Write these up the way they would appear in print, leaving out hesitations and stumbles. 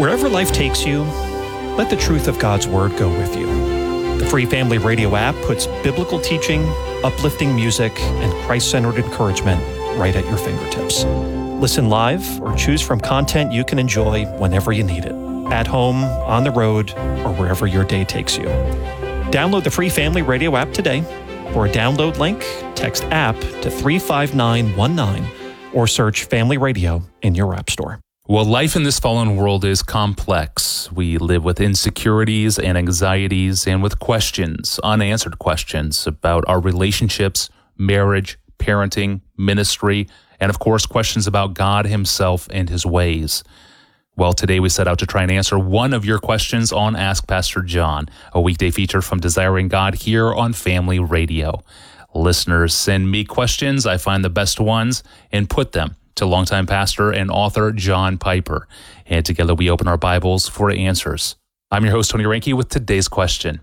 Wherever life takes you, let the truth of God's Word go with you. The Free Family Radio app puts biblical teaching, uplifting music, and Christ-centered encouragement right at your fingertips. Listen live or choose from content you can enjoy whenever you need it, at home, on the road, or wherever your day takes you. Download the Free Family Radio app today. For a download link, text app to 35919 or search Family Radio in your app store. Well, life in this fallen world is complex. We live with insecurities and anxieties and with questions, unanswered questions about our relationships, marriage, parenting, ministry, and of course, questions about God himself and his ways. Well, today we set out to try and answer one of your questions on Ask Pastor John, a weekday feature from Desiring God here on Family Radio. Listeners send me questions. I find the best ones and put them to longtime pastor and author John Piper. And together we open our Bibles for answers. I'm your host, Tony Reinke, with today's question.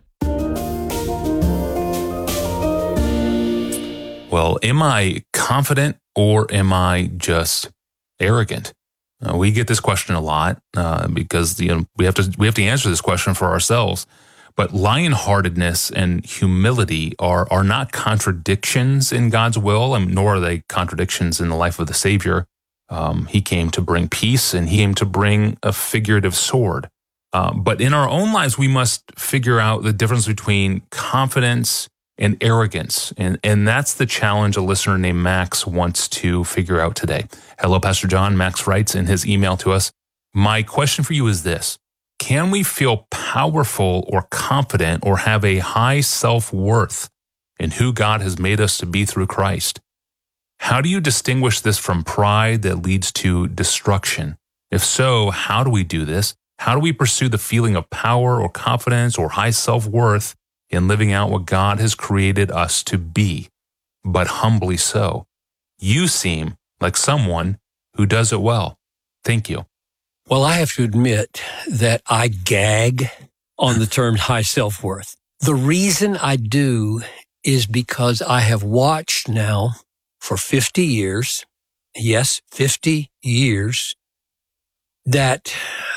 Well, am I confident or am I just arrogant? We get this question a lot because we have to answer this question for ourselves. But lionheartedness and humility are not contradictions in God's will, nor are they contradictions in the life of the Savior. He came to bring peace, and he came to bring a figurative sword. But in our own lives, we must figure out the difference between confidence and arrogance. And that's the challenge a listener named Max wants to figure out today. Hello, Pastor John. Max writes in his email to us, my question for you is this. Can we feel powerful or confident or have a high self-worth in who God has made us to be through Christ? How do you distinguish this from pride that leads to destruction? If so, how do we do this? How do we pursue the feeling of power or confidence or high self-worth in living out what God has created us to be, but humbly so? You seem like someone who does it well. Thank you. Well, I have to admit that I gag on the term high self-worth. The reason I do is because I have watched now for 50 years, yes, 50 years, that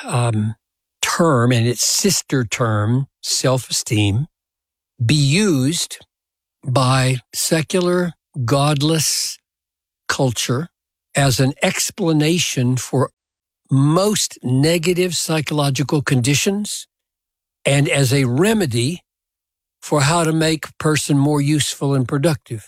term and its sister term, self-esteem, be used by secular, godless culture as an explanation for most negative psychological conditions and as a remedy for how to make a person more useful and productive.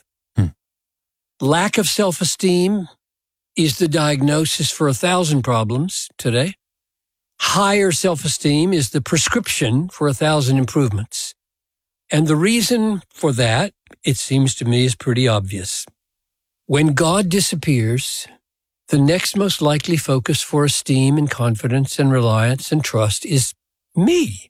Lack of self-esteem is the diagnosis for 1,000 problems today. Higher self-esteem is the prescription for 1,000 improvements. And the reason for that, it seems to me, is pretty obvious. When God disappears, the next most likely focus for esteem and confidence and reliance and trust is me,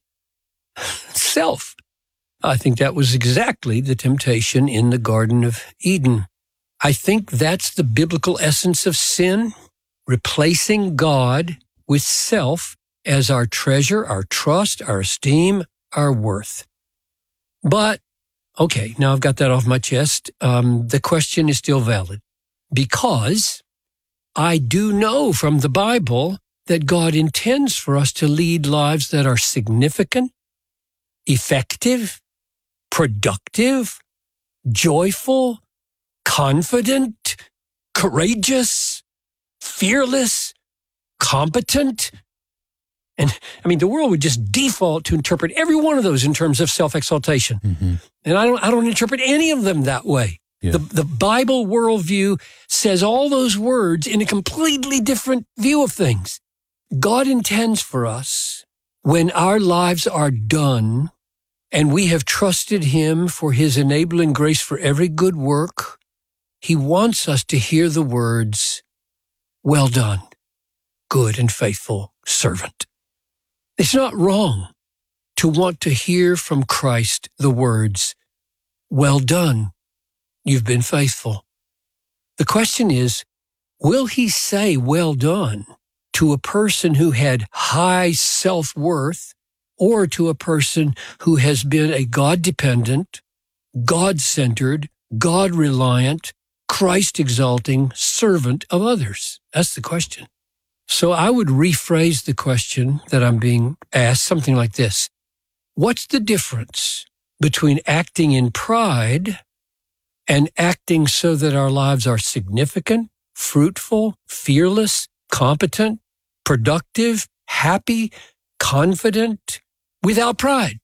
self. I think that was exactly the temptation in the Garden of Eden. I think that's the biblical essence of sin, replacing God with self as our treasure, our trust, our esteem, our worth. But, okay, now I've got that off my chest. The question is still valid because I do know from the Bible that God intends for us to lead lives that are significant, effective, productive, joyful, confident, courageous, fearless, competent. And I mean, the world would just default to interpret every one of those in terms of self-exaltation. Mm-hmm. And I don't interpret any of them that way. Yeah. The Bible worldview says all those words in a completely different view of things. God intends for us, when our lives are done and we have trusted him for his enabling grace for every good work, he wants us to hear the words, well done, good and faithful servant. It's not wrong to want to hear from Christ the words, well done, you've been faithful. The question is, will he say well done to a person who had high self-worth or to a person who has been a God-dependent, God-centered, God-reliant, Christ-exalting servant of others? That's the question. So I would rephrase the question that I'm being asked, something like this. What's the difference between acting in pride and acting so that our lives are significant, fruitful, fearless, competent, productive, happy, confident, without pride?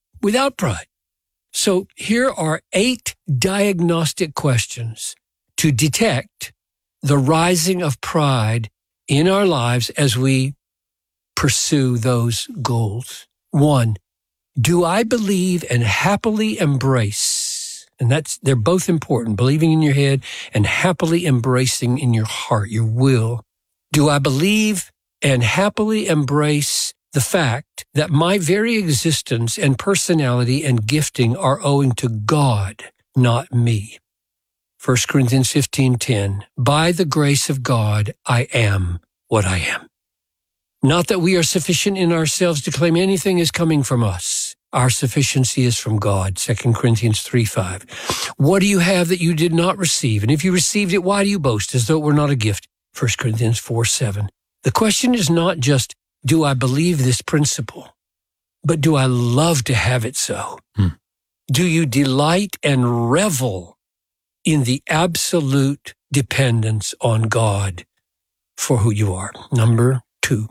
So here are 8 diagnostic questions to detect the rising of pride in our lives as we pursue those goals. 1, do I believe and happily embrace? And they're both important, believing in your head and happily embracing in your heart, your will. Do I believe and happily embrace the fact that my very existence and personality and gifting are owing to God, not me? 1 Corinthians 15:10, by the grace of God, I am what I am. Not that we are sufficient in ourselves to claim anything is coming from us. Our sufficiency is from God, 2 Corinthians 3:5. What do you have that you did not receive? And if you received it, why do you boast as though it were not a gift? 1 Corinthians 4:7. The question is not just, do I believe this principle, but do I love to have it so? Do you delight and revel in the absolute dependence on God for who you are? Number 2,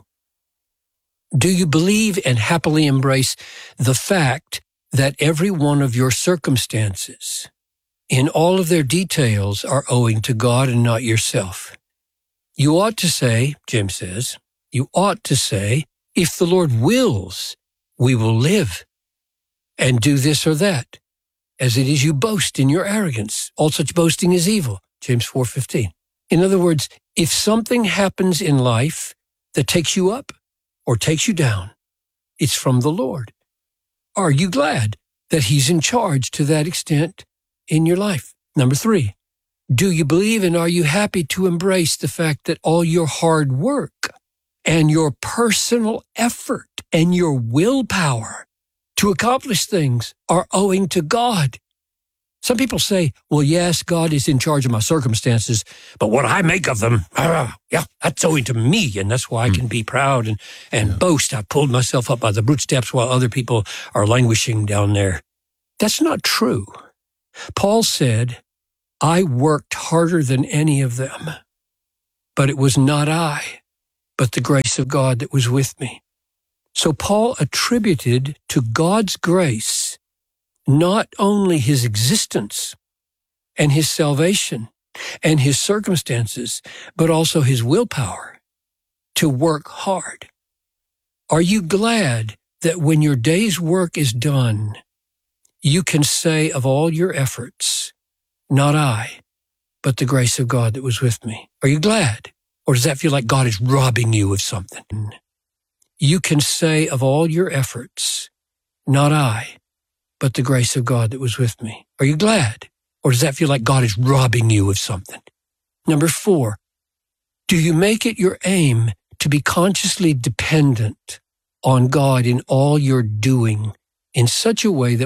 do you believe and happily embrace the fact that every one of your circumstances, in all of their details, are owing to God and not yourself? You ought to say, James says, you ought to say, if the Lord wills, we will live and do this or that. As it is you boast in your arrogance. All such boasting is evil. James 4:15. In other words, if something happens in life that takes you up or takes you down, it's from the Lord. Are you glad that He's in charge to that extent in your life? Number 3, do you believe and are you happy to embrace the fact that all your hard work and your personal effort and your willpower to accomplish things are owing to God? Some people say, well, yes, God is in charge of my circumstances, but what I make of them, that's owing to me, and that's why I can be proud and boast. I pulled myself up by the bootstraps while other people are languishing down there. That's not true. Paul said, I worked harder than any of them, but it was not I, but the grace of God that was with me. So Paul attributed to God's grace not only his existence and his salvation and his circumstances, but also his willpower to work hard. Are you glad that when your day's work is done, you can say of all your efforts, not I, but the grace of God that was with me? Are you glad? Or does that feel like God is robbing you of something? You can say of all your efforts, not I, but the grace of God that was with me. Are you glad? Or does that feel like God is robbing you of something? Number 4, do you make it your aim to be consciously dependent on God in all you're doing in such a way that